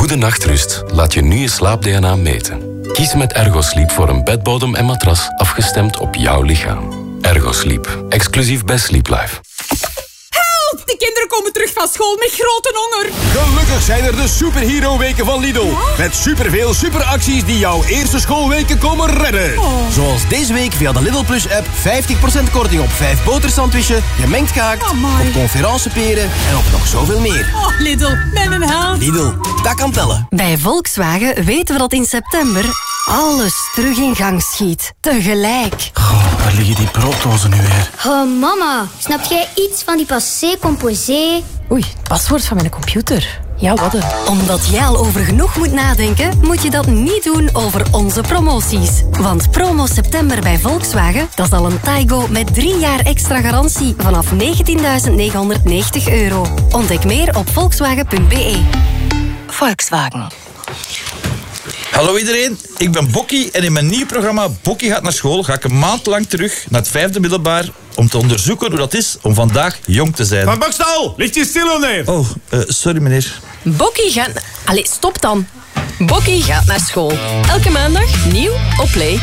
goede nachtrust laat je nu je slaap-DNA meten. Kies met Ergosleep voor een bedbodem en matras afgestemd op jouw lichaam. Ergosleep, exclusief bij Sleep Life. Help! De kinderen komen terug van school met grote honger. Gelukkig zijn er de superhero-weken van Lidl. Ja? Met superveel superacties die jouw eerste schoolweken komen redden. Oh. Zoals deze week via de Lidl Plus-app 50% korting op 5 botersandwichen, gemengd gehakt, op conferenceperen en op nog zoveel meer. Oh, Lidl, ben een held. Lidl, dat kan tellen. Bij Volkswagen weten we dat in september alles terug in gang schiet. Tegelijk. Goh, waar liggen die brooddozen nu weer? Oh, mama, snap jij iets van die passé composé? Oei, het paswoord van mijn computer. Ja, wat een. Omdat jij al over genoeg moet nadenken, moet je dat niet doen over onze promoties. Want promo september bij Volkswagen, dat is al een Taigo met 3 jaar extra garantie vanaf €19.990. Ontdek meer op volkswagen.be. Volkswagen. Hallo iedereen, ik ben Bokkie en in mijn nieuw programma Bokkie gaat naar school ga ik een maand lang terug naar het 5e middelbaar om te onderzoeken hoe dat is om vandaag jong te zijn. Van Bakstal, ligt je stil neer? Oh, sorry meneer. Bokkie gaat... Allee, stop dan. Bokkie gaat naar school. Elke maandag nieuw op Play.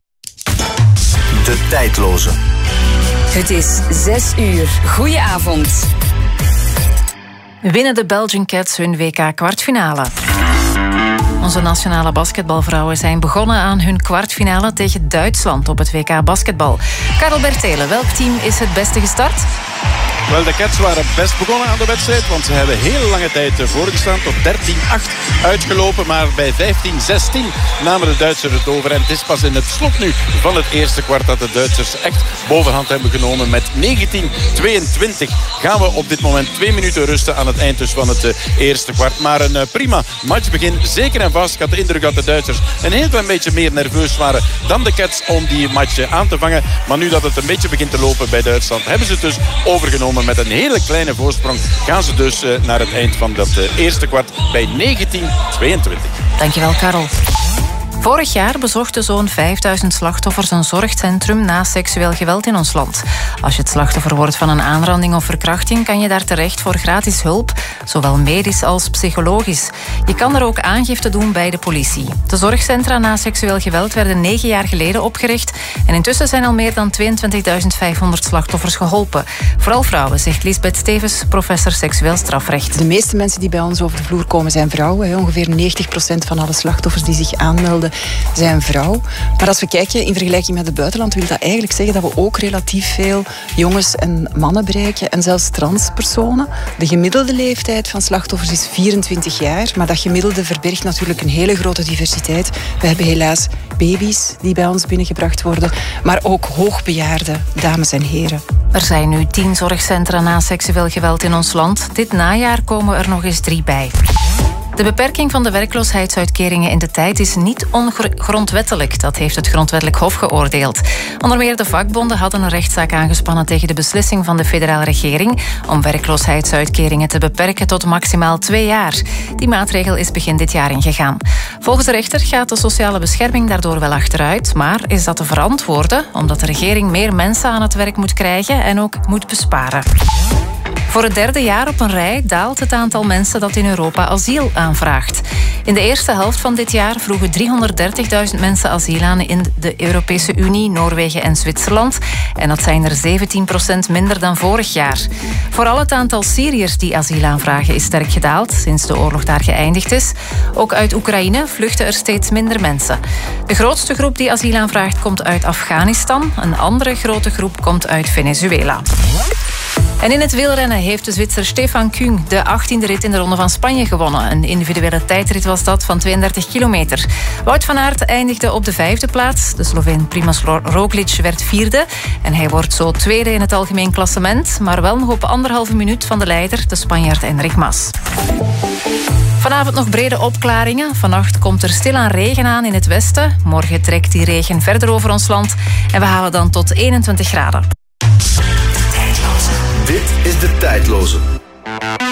De tijdloze. Het is 6 uur. Goedenavond. Winnen de Belgian Cats hun WK-kwartfinale? Onze nationale basketbalvrouwen zijn begonnen aan hun kwartfinale tegen Duitsland op het WK basketbal. Karel Bertelen, welk team is het beste gestart? Wel, de Cats waren best begonnen aan de wedstrijd, want ze hebben heel lange tijd voorgestaan, tot 13-8 uitgelopen. Maar bij 15-16 namen de Duitsers het over. En het is pas in het slot nu van het eerste kwart dat de Duitsers echt bovenhand hebben genomen. Met 19-22 gaan we op dit moment 2 minuten rusten aan het eind dus van het eerste kwart. Maar een prima matchbegin, zeker en vast. Ik had de indruk dat de Duitsers een heel klein beetje meer nerveus waren dan de Cats om die match aan te vangen. Maar nu dat het een beetje begint te lopen bij Duitsland, hebben ze het dus overgenomen. Met een hele kleine voorsprong gaan ze dus naar het eind van dat eerste kwart bij 19-22. Dankjewel, Karel. Vorig jaar bezochten zo'n 5000 slachtoffers een zorgcentrum na seksueel geweld in ons land. Als je het slachtoffer wordt van een aanranding of verkrachting, kan je daar terecht voor gratis hulp, zowel medisch als psychologisch. Je kan er ook aangifte doen bij de politie. De zorgcentra na seksueel geweld werden 9 jaar geleden opgericht en intussen zijn al meer dan 22.500 slachtoffers geholpen. Vooral vrouwen, zegt Lisbeth Stevens, professor seksueel strafrecht. De meeste mensen die bij ons over de vloer komen zijn vrouwen. Ongeveer 90% van alle slachtoffers die zich aanmelden zijn vrouw. Maar als we kijken in vergelijking met het buitenland, wil dat eigenlijk zeggen dat we ook relatief veel jongens en mannen bereiken en zelfs transpersonen. De gemiddelde leeftijd van slachtoffers is 24 jaar, maar dat gemiddelde verbergt natuurlijk een hele grote diversiteit. We hebben helaas baby's die bij ons binnengebracht worden, maar ook hoogbejaarde dames en heren. Er zijn nu 10 zorgcentra na seksueel geweld in ons land. Dit najaar komen er nog eens 3 bij. De beperking van de werkloosheidsuitkeringen in de tijd is niet ongrondwettelijk. Dat heeft het Grondwettelijk Hof geoordeeld. Onder meer de vakbonden hadden een rechtszaak aangespannen tegen de beslissing van de federale regering om werkloosheidsuitkeringen te beperken tot maximaal 2 jaar. Die maatregel is begin dit jaar ingegaan. Volgens de rechter gaat de sociale bescherming daardoor wel achteruit, maar is dat te verantwoorden omdat de regering meer mensen aan het werk moet krijgen en ook moet besparen. Voor het 3e jaar op een rij daalt het aantal mensen dat in Europa asiel aanvraagt. In de eerste helft van dit jaar vroegen 330.000 mensen asiel aan in de Europese Unie, Noorwegen en Zwitserland. En dat zijn er 17% minder dan vorig jaar. Vooral het aantal Syriërs die asiel aanvragen is sterk gedaald sinds de oorlog daar geëindigd is. Ook uit Oekraïne vluchten er steeds minder mensen. De grootste groep die asiel aanvraagt komt uit Afghanistan. Een andere grote groep komt uit Venezuela. En in het wielrennen heeft de Zwitser Stefan Küng de 18e rit in de Ronde van Spanje gewonnen. Een individuele tijdrit was dat van 32 kilometer. Wout van Aert eindigde op de 5e plaats. De Sloveen Primož Roglič werd 4e. En hij wordt zo 2e in het algemeen klassement. Maar wel nog op 1,5 minuut van de leider, de Spanjaard Enric Mas. Vanavond nog brede opklaringen. Vannacht komt er stilaan regen aan in het westen. Morgen trekt die regen verder over ons land. En we halen dan tot 21 graden. Dit is De Tijdloze.